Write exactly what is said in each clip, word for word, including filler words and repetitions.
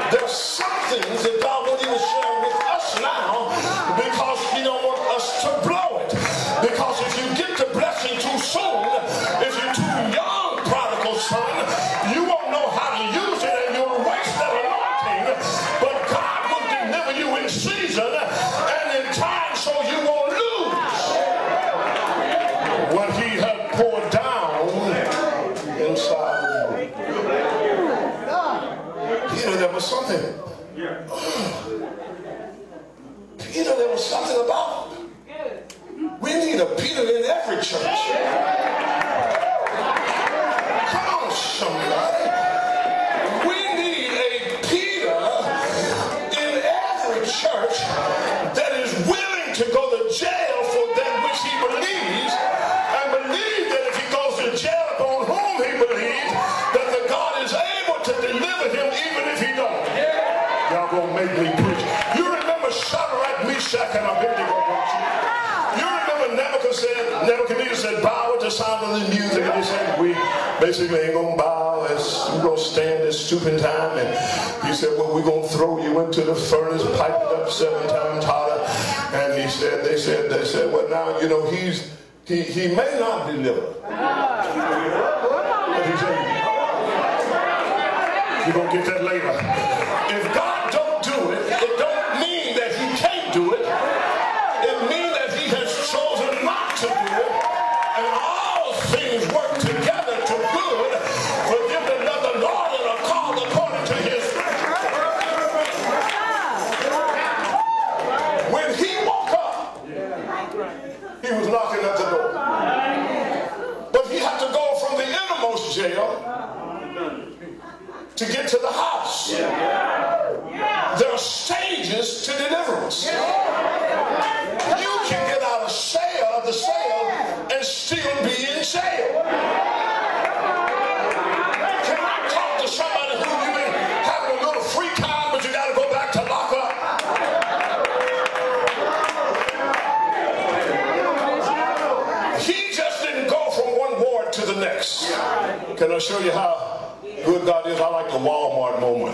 There's some things that God won't even share with us now because He don't want us to blow it. Because if you get the blessing too soon, if you're too young, prodigal son, you won't know how to use it and you'll waste that anointing. But God will deliver you in season and in time so you won't lose what He had poured down inside of you. Peter, there was something. Peter, there was something about him. We need a Peter in every church. Come on, somebody. We need a Peter in every church that is willing to go to jail for that which he believes, and believe that if he goes to jail upon whom he believes, that the God is able to deliver him even if he don't. Y'all gonna make me preach. You remember Shadrach, Meshach, and Abednego, don't you? You remember Nebuchadnezzar said, Nebuchadnezzar said, bow at the sound of the music, and he said, we basically ain't gonna bow, we're gonna stand this stupid time. And he said, well, we're gonna throw you into the furnace, pipe it up seven times hotter. And he said, they said, they said, well, now, you know, he's he he may not deliver. But he said, you're gonna get that later. If God don't do it, it don't mean that he can't do it. It means that he has chosen not to do it. And all things work together to good for them that love the Lord and are called according to his purpose. When he woke up, he was knocking at the door. But he had to go from the innermost jail to get to the house. There are stages to deliverance. You can get out of jail, of the cell, and still be in jail. Can I talk to somebody who you've been having a little free time, but you got to go back to lock up? He just didn't go from one ward to the next. Can I show you how good God is? I like the Walmart moment.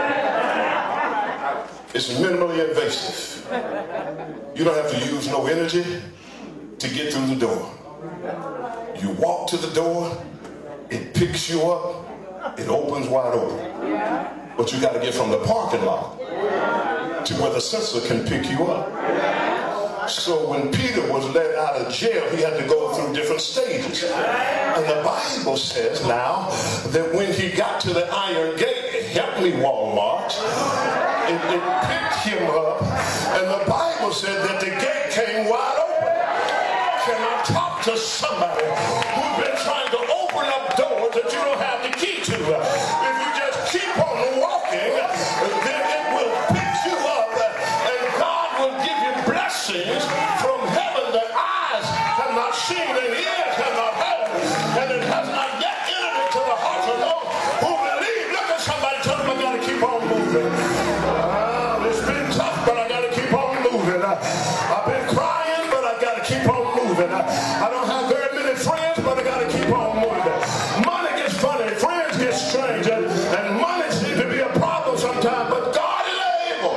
It's minimally invasive. You don't have to use no energy to get through the door. You walk to the door, it picks you up, it opens wide open. But you got to get from the parking lot to where the sensor can pick you up. So when Peter was let out of jail, he had to go through different stages. And the Bible says now that when he got to the iron gate, help me Walmart, it, it picked him up, and the Bible said that the gate came wide open. Can I talk to somebody who's been trying to open up doors that you don't have the key to? If you just keep on walking, then it will pick you up, and God will give you blessings from heaven that eyes have not seen and ears have not heard, and it has not yet entered into the hearts of those who believe. Look at somebody, tell them I got to keep on moving. Uh, it's been tough, but I got to keep on moving. I, I've been crying, but I got to keep on moving. I, I don't have very many friends, but I got to keep on moving. Money gets funny, friends get strange, and, and money seems to be a problem sometimes, but God is able.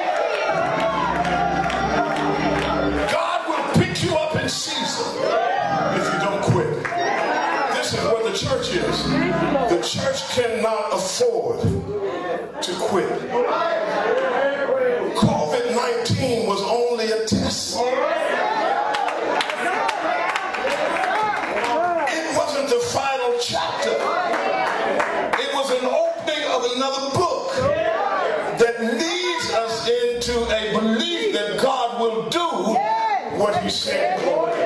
God will pick you up in season if you don't quit. This is where the church is. The church cannot afford to quit. COVID nineteen was only a test. It wasn't the final chapter. It was an opening of another book that leads us into a belief that God will do what he said.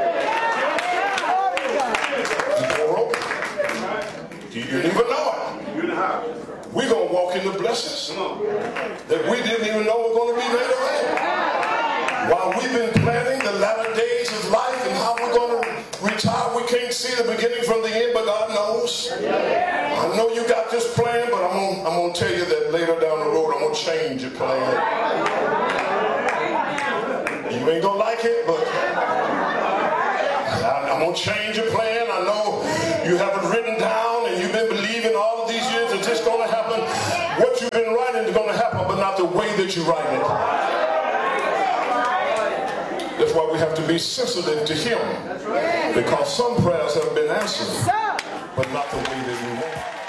The door open. You didn't even know it. We're going to walk into blessings that we didn't even know were going to be later on. While we've been planning the latter days of life and how we're going to retire, we can't see the beginning from the end, but God knows. I know you got this plan, but I'm going I'm going to tell you that later down the road, I'm going to change your plan. You ain't going to like it, but I'm going to change your plan. I know you have it written down and you've been believing all of these years that it's going to happen. What you've been writing is going to happen. get you writing it. That's why we have to be sensitive to him. Because some prayers have been answered, but not the way that we want.